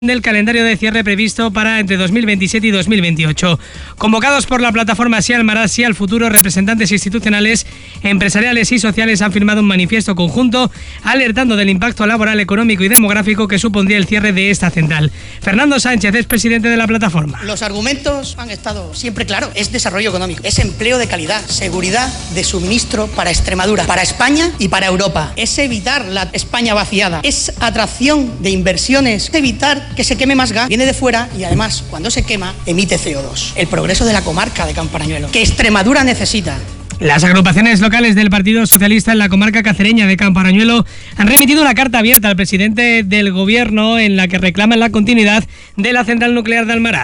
del calendario de cierre previsto para entre 2027 y 2028. Convocados por la plataforma Sí al Mar, Sí al Futuro, representantes institucionales, empresariales y sociales han firmado un manifiesto conjunto alertando del impacto laboral, económico y demográfico que supondría el cierre de esta central. Fernando Sánchez es presidente de la plataforma. Los argumentos han estado siempre claros. Es desarrollo económico, es empleo de calidad, seguridad de suministro para Extremadura, para España y para Europa. Es evitar la España vaciada, es atracción de inversiones, es evitar que se queme más gas, viene de fuera y además cuando se quema emite CO2. El progreso de la comarca de Camparañuelo, que Extremadura necesita. Las agrupaciones locales del Partido Socialista en la comarca cacereña de Camparañuelo han remitido una carta abierta al presidente del gobierno en la que reclaman la continuidad de la central nuclear de Almará.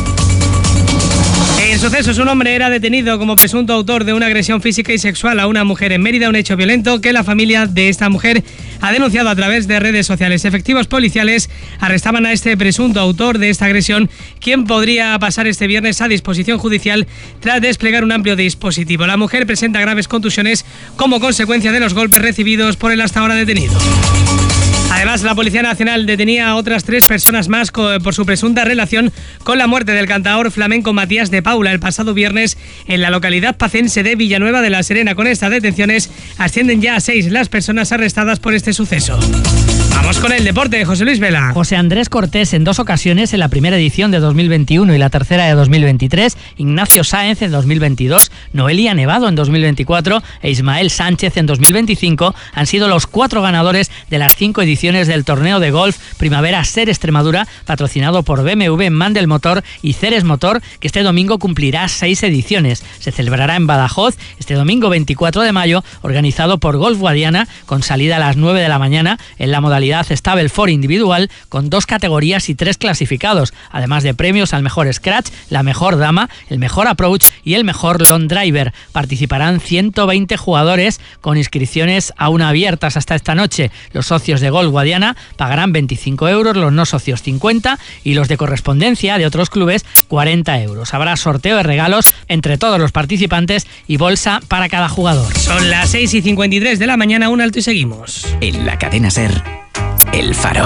En sucesos, un hombre era detenido como presunto autor de una agresión física y sexual a una mujer en Mérida, un hecho violento que la familia de esta mujer ha denunciado a través de redes sociales. Efectivos policiales arrestaban a este presunto autor de esta agresión, quien podría pasar este viernes a disposición judicial tras desplegar un amplio dispositivo. La mujer presenta graves contusiones como consecuencia de los golpes recibidos por el hasta ahora detenido. Además, la Policía Nacional detenía a otras 3 personas más por su presunta relación con la muerte del cantaor flamenco Matías de Paula el pasado viernes en la localidad pacense de Villanueva de la Serena. Con estas detenciones ascienden ya a 6 las personas arrestadas por este suceso. Vamos con el deporte, José Luis Vela. José Andrés Cortés en 2 ocasiones en la primera edición de 2021 y la tercera de 2023, Ignacio Sáenz en 2022, Noelia Nevado en 2024 e Ismael Sánchez en 2025 han sido los 4 ganadores de las 5 ediciones del torneo de golf Primavera Ser Extremadura, patrocinado por BMW, Mandel Motor y Ceres Motor, que este domingo cumplirá 6 ediciones. Se celebrará en Badajoz este domingo 24 de mayo, organizado por Golf Guadiana, con salida a las 9 de la mañana en la modalidad Stable 4 individual, con 2 categorías y 3 clasificados, además de premios al mejor scratch, la mejor dama, el mejor approach y el mejor long driver. Participarán 120 jugadores con inscripciones aún abiertas hasta esta noche. Los socios de Golf Guadiana pagarán 25 euros, los no socios 50 y los de correspondencia de otros clubes 40 euros. Habrá sorteo de regalos entre todos los participantes y bolsa para cada jugador. Son las 6:53 de la mañana, un alto y seguimos. En la cadena SER, El Faro,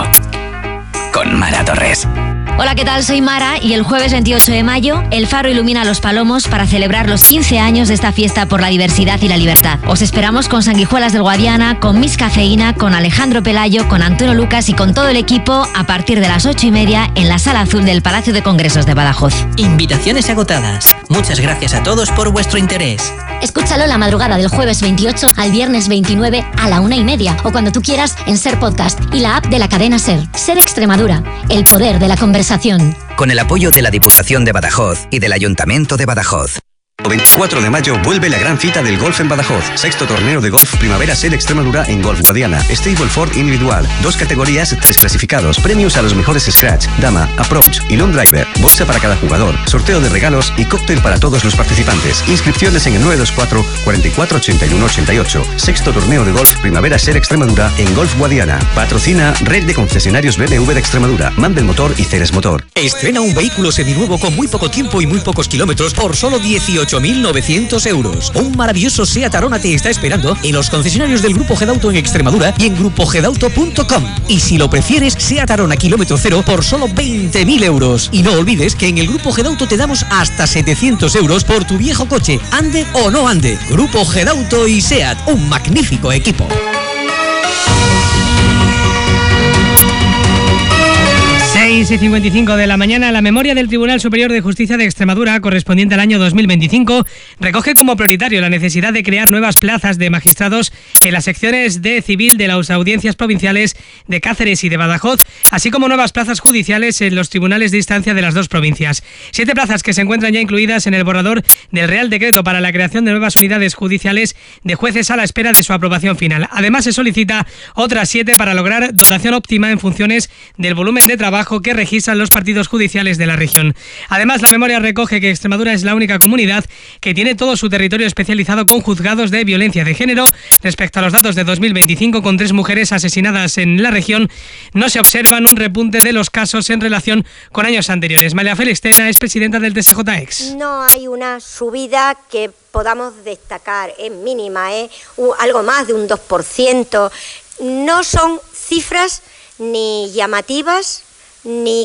con Mara Torres. Hola, ¿qué tal? Soy Mara y el jueves 28 de mayo El Faro ilumina Los Palomos para celebrar los 15 años de esta fiesta por la diversidad y la libertad. Os esperamos con Sanguijuelas del Guadiana, con Miss Cafeína, con Alejandro Pelayo, con Antonio Lucas y con todo el equipo a partir de las 8:30 en la Sala Azul del Palacio de Congresos de Badajoz. Invitaciones agotadas. Muchas gracias a todos por vuestro interés. Escúchalo la madrugada del jueves 28 al viernes 29 a la 1:30 o cuando tú quieras en SER Podcast y la app de la cadena SER. SER Extremadura, el poder de la conversación. Con el apoyo de la Diputación de Badajoz y del Ayuntamiento de Badajoz. El 24 de mayo vuelve la gran cita del golf en Badajoz. 6º torneo de golf Primavera Ser Extremadura en Golf Guadiana. Stable 4 individual. 2 categorías, 3 clasificados. Premios a los mejores scratch, dama, approach y long driver. Bolsa para cada jugador. Sorteo de regalos y cóctel para todos los participantes. Inscripciones en el 924 44 81 88. 6º torneo de golf Primavera Ser Extremadura en Golf Guadiana. Patrocina Red de Concesionarios BMW de Extremadura, Mandel Motor y Ceres Motor. Estrena un vehículo seminuevo con muy poco tiempo y muy pocos kilómetros por solo 18.900 euros. Un maravilloso SEAT Arona te está esperando en los concesionarios del Grupo Gedauto en Extremadura y en grupogedauto.com. Y si lo prefieres, SEAT Arona kilómetro cero por solo 20.000 euros. Y no olvides que en el Grupo Gedauto te damos hasta 700 euros por tu viejo coche, ande o no ande. Grupo Gedauto y SEAT, un magnífico equipo. 6:55 de la mañana, la memoria del Tribunal Superior de Justicia de Extremadura, correspondiente al año 2025, recoge como prioritario la necesidad de crear nuevas plazas de magistrados en las secciones de civil de las audiencias provinciales de Cáceres y de Badajoz, así como nuevas plazas judiciales en los tribunales de instancia de las 2 provincias. 7 plazas que se encuentran ya incluidas en el borrador del Real Decreto para la creación de nuevas unidades judiciales de jueces a la espera de su aprobación final. Además, se solicita otras 7 para lograr dotación óptima en funciones del volumen de trabajo que registran los partidos judiciales de la región. Además, la memoria recoge que Extremadura es la única comunidad que tiene todo su territorio especializado con juzgados de violencia de género. Respecto a los datos de 2025, con 3 mujeres asesinadas en la región, no se observan un repunte de los casos en relación con años anteriores. María Félix Tena es presidenta del TSJX. No hay una subida que podamos destacar, es mínima, algo más de un 2%. No son cifras ni llamativas ni